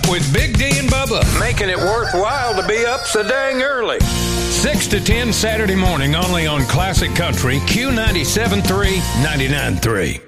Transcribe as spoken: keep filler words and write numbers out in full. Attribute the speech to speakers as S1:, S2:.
S1: with Big D and Bubba.
S2: Making it worthwhile to be up so dang early.
S1: six to ten Saturday morning only on Classic Country, Q ninety-seven point three, ninety-nine point three.